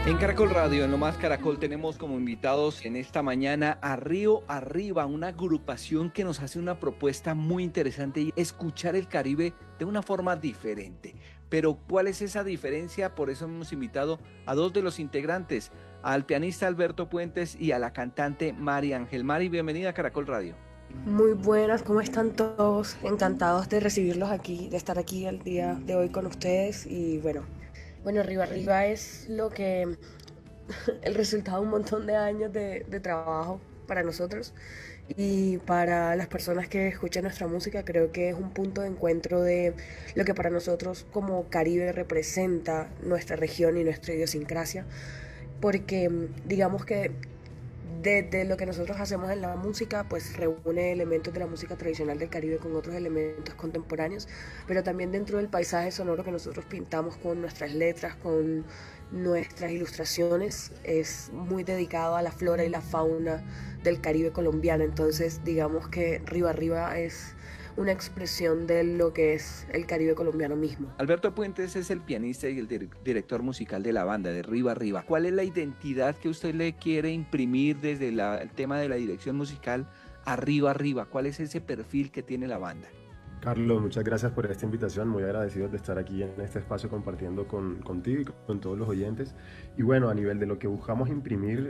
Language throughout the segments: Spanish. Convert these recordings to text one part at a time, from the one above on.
En Caracol Radio, en Lo Más Caracol, tenemos como invitados en esta mañana a Río Arriba, una agrupación que nos hace una propuesta muy interesante y escuchar el Caribe de una forma diferente. Pero, ¿cuál es esa diferencia? Por eso hemos invitado a dos de los integrantes, al pianista Alberto Puentes y a la cantante Mari Ángel. Mari, bienvenida a Caracol Radio. Muy buenas, ¿cómo están todos? Encantados de recibirlos aquí, de estar aquí el día de hoy con ustedes y bueno, Arriba Arriba es lo que el resultado de un montón de años de trabajo para nosotros y para las personas que escuchan nuestra música. Creo que es un punto de encuentro de lo que para nosotros como Caribe representa nuestra región y nuestra idiosincrasia, porque digamos que de lo que nosotros hacemos en la música, pues reúne elementos de la música tradicional del Caribe con otros elementos contemporáneos, pero también dentro del paisaje sonoro que nosotros pintamos con nuestras letras, con nuestras ilustraciones, es muy dedicado a la flora y la fauna del Caribe colombiano. Entonces, digamos que Río Arriba es una expresión de lo que es el Caribe colombiano mismo. Alberto Puentes es el pianista y el director musical de la banda, de Río Arriba. ¿Cuál es la identidad que usted le quiere imprimir desde el tema de la dirección musical a Río Arriba? ¿Cuál es ese perfil que tiene la banda? Carlos, muchas gracias por esta invitación, muy agradecido de estar aquí en este espacio compartiendo contigo y con todos los oyentes. Y bueno, a nivel de lo que buscamos imprimir,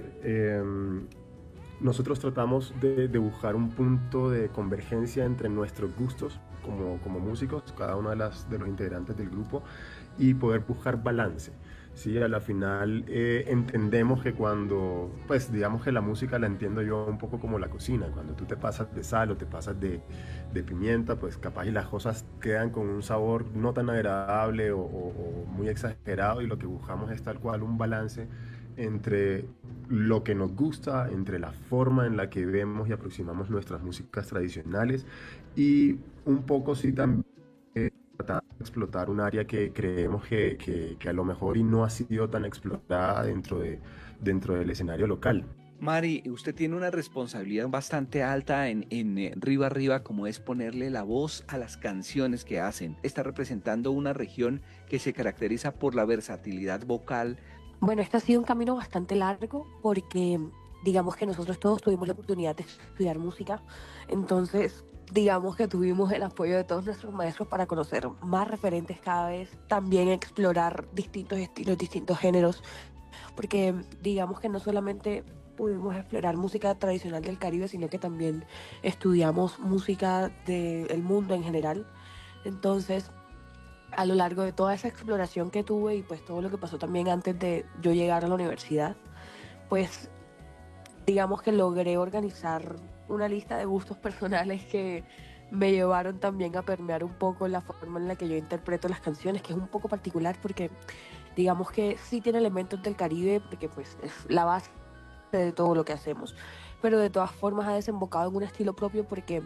nosotros tratamos de buscar un punto de convergencia entre nuestros gustos como músicos, cada uno de los integrantes del grupo, y poder buscar balance. Sí, a la final entendemos que cuando, pues digamos que la música la entiendo yo un poco como la cocina, cuando tú te pasas de sal o te pasas de pimienta, pues capaz y las cosas quedan con un sabor no tan agradable o muy exagerado, y lo que buscamos es tal cual un balance entre lo que nos gusta, entre la forma en la que vemos y aproximamos nuestras músicas tradicionales, y un poco sí también tratar de explotar un área que creemos que a lo mejor y no ha sido tan explorada dentro del escenario local. Mari, usted tiene una responsabilidad bastante alta en Río Arriba, como es ponerle la voz a las canciones que hacen. Está representando una región que se caracteriza por la versatilidad vocal. Bueno, este ha sido un camino bastante largo porque digamos que nosotros todos tuvimos la oportunidad de estudiar música, entonces digamos que tuvimos el apoyo de todos nuestros maestros para conocer más referentes cada vez, también explorar distintos estilos, distintos géneros, porque digamos que no solamente pudimos explorar música tradicional del Caribe, sino que también estudiamos música del mundo en general. Entonces, a lo largo de toda esa exploración que tuve y pues todo lo que pasó también antes de yo llegar a la universidad, pues digamos que logré organizar una lista de gustos personales que me llevaron también a permear un poco la forma en la que yo interpreto las canciones, que es un poco particular porque digamos que sí tiene elementos del Caribe, porque pues es la base de todo lo que hacemos, pero de todas formas ha desembocado en un estilo propio porque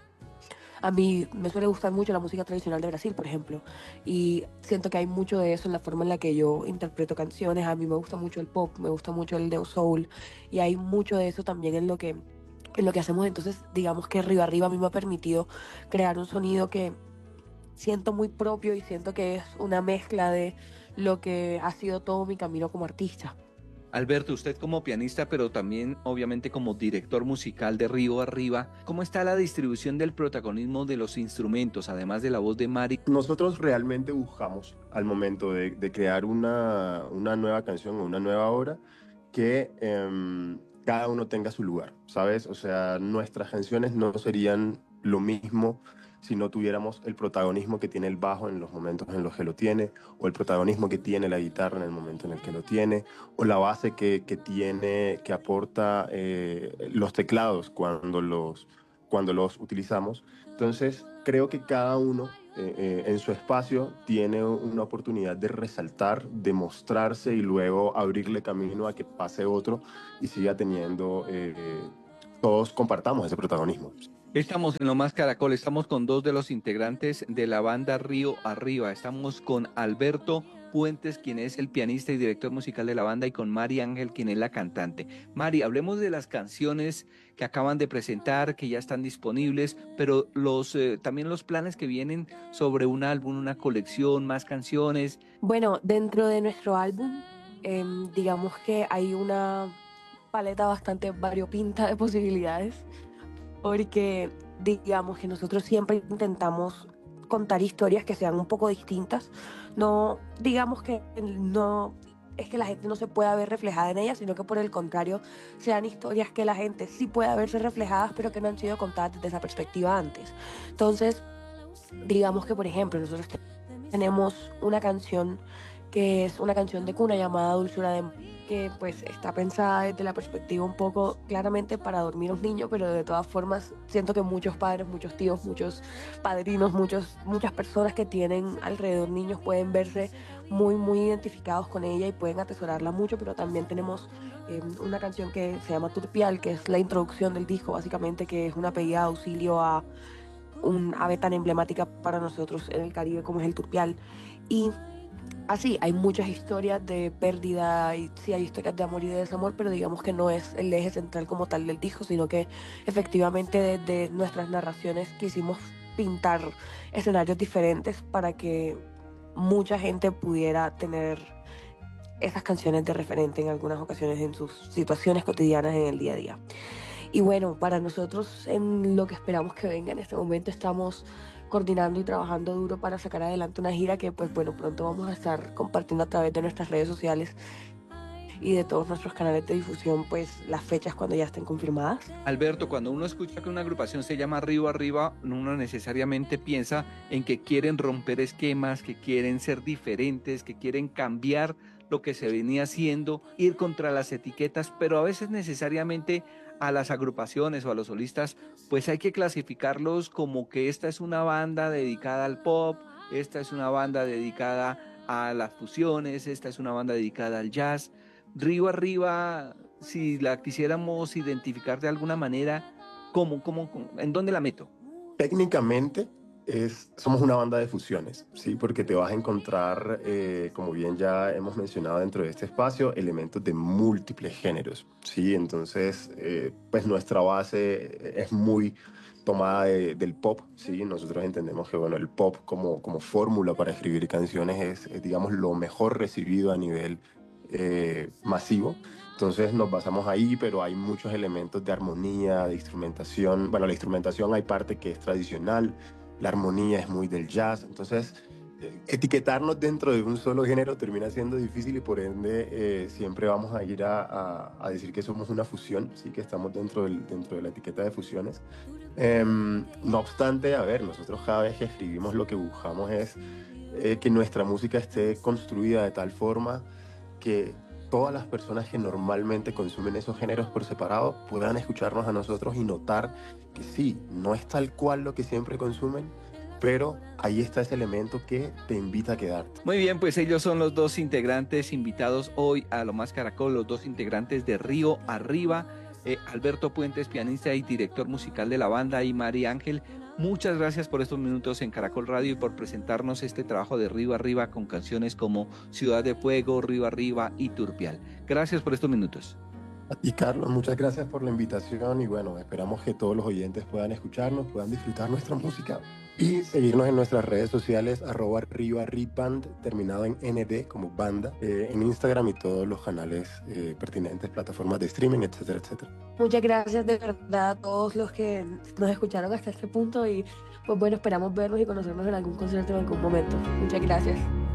a mí me suele gustar mucho la música tradicional de Brasil, por ejemplo, y siento que hay mucho de eso en la forma en la que yo interpreto canciones. A mí me gusta mucho el pop, me gusta mucho el neo soul, y hay mucho de eso también en lo que hacemos. Entonces, digamos que Río Arriba a mí me ha permitido crear un sonido que siento muy propio y siento que es una mezcla de lo que ha sido todo mi camino como artista. Alberto, usted como pianista, pero también obviamente como director musical de Río Arriba, ¿cómo está la distribución del protagonismo de los instrumentos, además de la voz de Mari? Nosotros realmente buscamos al momento de crear una nueva canción o una nueva obra que cada uno tenga su lugar, ¿sabes? O sea, nuestras canciones no serían lo mismo si no tuviéramos el protagonismo que tiene el bajo en los momentos en los que lo tiene, o el protagonismo que tiene la guitarra en el momento en el que lo tiene, o la base que aporta los teclados cuando los utilizamos. Entonces, creo que cada uno en su espacio tiene una oportunidad de resaltar, de mostrarse y luego abrirle camino a que pase otro y siga teniendo, todos compartamos ese protagonismo. Estamos en Lo Más Caracol, estamos con dos de los integrantes de la banda Río Arriba. Estamos con Alberto Puentes, quien es el pianista y director musical de la banda, y con Mari Ángel, quien es la cantante. Mari, hablemos de las canciones que acaban de presentar, que ya están disponibles, pero también los planes que vienen sobre un álbum, una colección, más canciones. Bueno, dentro de nuestro álbum Digamos que hay una paleta bastante variopinta de posibilidades, porque digamos que nosotros siempre intentamos contar historias que sean un poco distintas. No digamos que no es que la gente no se pueda ver reflejada en ellas, sino que por el contrario sean historias que la gente sí pueda verse reflejadas, pero que no han sido contadas desde esa perspectiva antes. Entonces, digamos que, por ejemplo, nosotros tenemos una canción que es una canción de cuna llamada Dulzura de Mar, que pues está pensada desde la perspectiva un poco claramente para dormir a un niño, pero de todas formas siento que muchos padres, muchos tíos, muchos padrinos, muchas personas que tienen alrededor niños pueden verse muy identificados con ella y pueden atesorarla mucho, pero también tenemos una canción que se llama Turpial, que es la introducción del disco, básicamente, que es una pedida de auxilio a un ave tan emblemática para nosotros en el Caribe como es el turpial. Y así, hay muchas historias de pérdida y sí hay historias de amor y de desamor, pero digamos que no es el eje central como tal del disco, sino que efectivamente desde nuestras narraciones quisimos pintar escenarios diferentes para que mucha gente pudiera tener esas canciones de referente en algunas ocasiones en sus situaciones cotidianas en el día a día. Y bueno, para nosotros en lo que esperamos que venga en este momento estamos coordinando y trabajando duro para sacar adelante una gira que pues bueno, pronto vamos a estar compartiendo a través de nuestras redes sociales y de todos nuestros canales de difusión pues las fechas cuando ya estén confirmadas. Alberto, cuando uno escucha que una agrupación se llama Río Arriba, uno necesariamente piensa en que quieren romper esquemas, que quieren ser diferentes, que quieren cambiar lo que se venía haciendo, ir contra las etiquetas, pero a veces necesariamente a las agrupaciones o a los solistas, pues hay que clasificarlos como que esta es una banda dedicada al pop, esta es una banda dedicada a las fusiones, esta es una banda dedicada al jazz. Río Arriba, si la quisiéramos identificar de alguna manera, en dónde la meto? Técnicamente somos una banda de fusiones, ¿sí? Porque te vas a encontrar, como bien ya hemos mencionado dentro de este espacio, elementos de múltiples géneros, ¿sí? Entonces, pues nuestra base es muy tomada del pop, ¿sí? Nosotros entendemos que, bueno, el pop como fórmula para escribir canciones es, digamos, lo mejor recibido a nivel masivo. Entonces nos basamos ahí, pero hay muchos elementos de armonía, de instrumentación. Bueno, la instrumentación hay parte que es tradicional, la armonía es muy del jazz. Entonces, etiquetarnos dentro de un solo género termina siendo difícil y por ende siempre vamos a ir a decir que somos una fusión, sí que estamos dentro de la etiqueta de fusiones. No obstante, a ver, nosotros cada vez que escribimos lo que buscamos es que nuestra música esté construida de tal forma que todas las personas que normalmente consumen esos géneros por separado puedan escucharnos a nosotros y notar que sí, no es tal cual lo que siempre consumen, pero ahí está ese elemento que te invita a quedarte. Muy bien, pues ellos son los dos integrantes invitados hoy a Lo Más Caracol, los dos integrantes de Río Arriba, Alberto Puentes, pianista y director musical de la banda, y María Ángel. Muchas gracias por estos minutos en Caracol Radio y por presentarnos este trabajo de Río Arriba con canciones como Ciudad de Fuego, Río Arriba y Turpial. Gracias por estos minutos. A ti, Carlos, muchas gracias por la invitación y bueno, esperamos que todos los oyentes puedan escucharnos, puedan disfrutar nuestra música y seguirnos en nuestras redes sociales @RioArriband, terminado en ND como banda, en Instagram y todos los canales pertinentes, plataformas de streaming, etcétera, etcétera. Muchas gracias de verdad a todos los que nos escucharon hasta este punto y pues bueno, esperamos verlos y conocernos en algún concierto en algún momento. Muchas gracias.